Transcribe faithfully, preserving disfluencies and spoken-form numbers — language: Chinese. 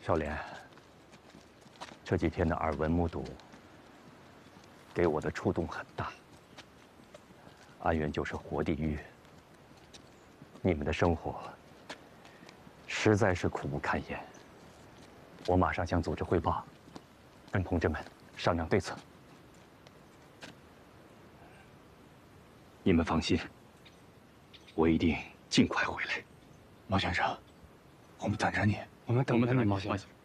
少莲，这几天的耳闻目睹，给我的触动很大。安源就是活地狱，你们的生活实在是苦不堪言。我马上向组织汇报，跟同志们商量对策。你们放心，我一定尽快回来。 毛先生，我们等着你， 我们等着你，毛先生。